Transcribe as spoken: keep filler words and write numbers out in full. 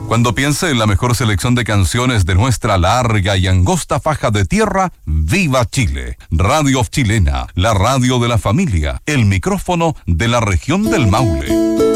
Cuando piense en la mejor selección de canciones de nuestra larga y angosta faja de tierra, ¡viva Chile! Radio Chilena, la radio de la familia, el micrófono de la región del Maule.